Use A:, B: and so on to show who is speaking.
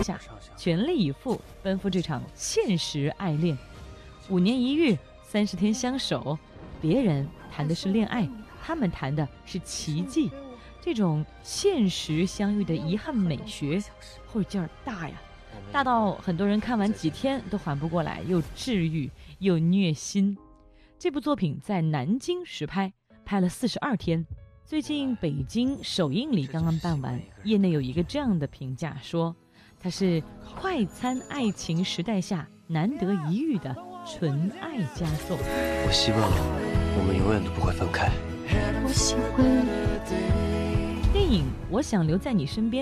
A: 下，全力以赴奔赴这场现实爱恋。5年一遇，30天相守，别人谈的是恋爱，他们谈的是奇迹。这种现实相遇的遗憾美学，后劲儿大呀，大到很多人看完几天都缓不过来，又治愈又虐心。这部作品在南京实拍，拍了42天。最近北京首映礼刚刚办完，业内有一个这样的评价，说它是快餐爱情时代下难得一遇的纯爱佳作。
B: 我希望我们永远都不会分开。
C: 我喜欢你。
A: 电影《我想留在你身边》